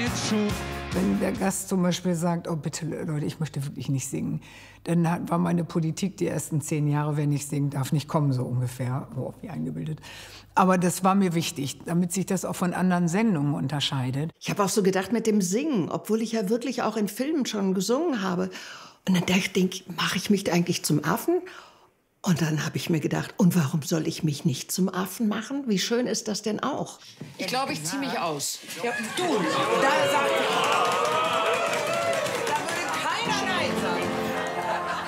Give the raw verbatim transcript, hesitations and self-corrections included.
Schlittschuh. Wenn der Gast zum Beispiel sagt, oh bitte Leute, ich möchte wirklich nicht singen, dann hat, war meine Politik die ersten zehn Jahre, wer nicht singen darf, nicht kommen, so ungefähr, oh, wie eingebildet. Aber das war mir wichtig, damit sich das auch von anderen Sendungen unterscheidet. Ich habe auch so gedacht mit dem Singen, obwohl ich ja wirklich auch in Filmen schon gesungen habe. Und dann dachte ich, mache ich mich eigentlich zum Affen? Und dann habe ich mir gedacht, und warum soll ich mich nicht zum Affen machen? Wie schön ist das denn auch? Ich glaube, ich ziehe mich aus. Ja, du, da sagt